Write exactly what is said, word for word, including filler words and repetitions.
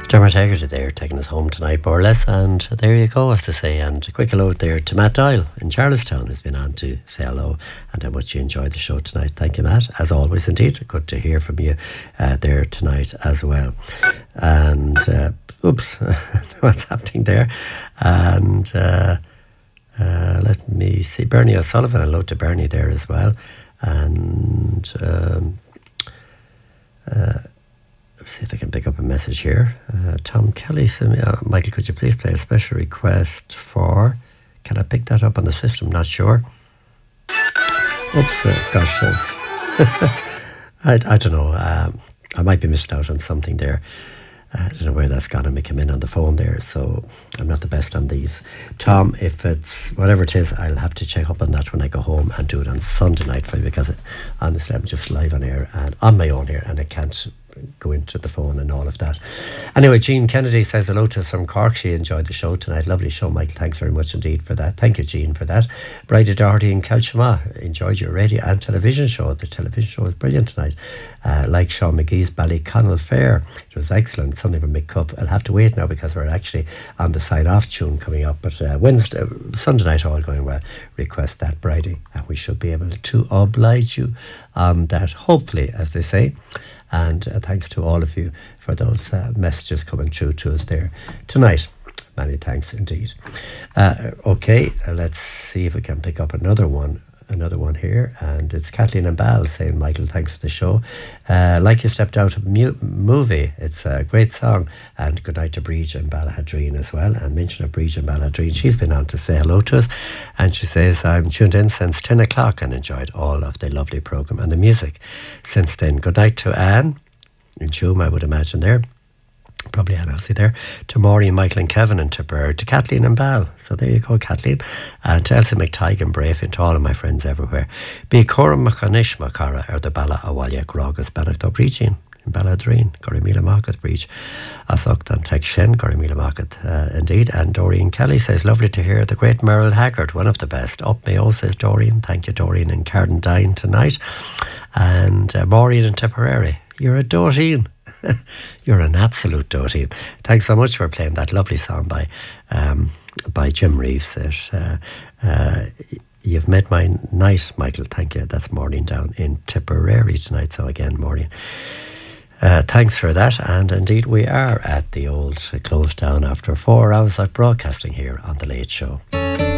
Dermot Haggerty there taking us home tonight, more or less, and there you go, as to say. And a quick hello there to Matt Doyle in Charlestown, who's been on to say hello and how much you enjoyed the show tonight. Thank you, Matt, as always. Indeed, good to hear from you uh, there tonight as well. And uh, oops, what's happening there? And uh, uh, let me see, Bernie O'Sullivan, hello to Bernie there as well. And um, uh, see if I can pick up a message here. Uh, Tom Kelly said, uh, Michael, could you please play a special request for... Can I pick that up on the system? Not sure. Oops, uh, gosh. Uh, I, I don't know. Um, I might be missing out on something there. Uh, I don't know where that's gone. I may come in on the phone there, so I'm not the best on these. Tom, if it's whatever it is, I'll have to check up on that when I go home and do it on Sunday night for you, because it, honestly, I'm just live on air and on my own here, and I can't go into the phone and all of that. Anyway, Jean Kennedy says hello to us from Cork. She enjoyed the show tonight. Lovely show, Michael. Thanks very much indeed for that. Thank you, Jean, for that. Bridie Doherty in Kelchama enjoyed your radio and television show. The television show was brilliant tonight. Uh, like Sean McGee's Ballyconnell Fair. It was excellent. Something for Mick Cup. I'll have to wait now because we're actually on the sign-off tune coming up. But uh, Wednesday, Sunday night, all going well. Request that, Bridie, and we should be able to oblige you on that, hopefully, as they say. And uh, thanks to all of you for those uh, messages coming through to us there tonight. Many thanks indeed. Uh, okay, uh, let's see if we can pick up another one. Another one here, and it's Kathleen and Bal saying, Michael, thanks for the show. Uh, like you stepped out of mu- movie, it's a great song. And good night to Bridge and Balahadreen as well. And mention of Bridge and Balahadreen, she's been on to say hello to us. And she says, I'm tuned in since ten o'clock and enjoyed all of the lovely programme and the music since then. Good night to Anne in Tuam, I would imagine there. Probably Anne Elsie there. To Maureen, Michael and Kevin and to Bird, to Kathleen and Bal. So there you go, Kathleen. And to Elsie McTighe and Brave and to all of my friends everywhere. Be Coram Machanish Makara or the Bala Awalya Grogas Banach Bridging in Balladreen, Gorimila Market Bridge. Asoktan and Tech Shen, Gorimila Market, uh, indeed. And Doreen Kelly says, lovely to hear the great Merrill Haggard, one of the best. Up Mayo, says Doreen. Thank you, Doreen, in Cardendine tonight. And uh, Maureen in Tipperary. You're a Doreen. You're an absolute doty. Thanks so much for playing that lovely song by um, by Jim Reeves. It, uh, uh, you've made my night, Michael. Thank you. That's Maureen down in Tipperary tonight. So again, Maureen, uh, thanks for that. And indeed, we are at the old close down after four hours of broadcasting here on The Late Show.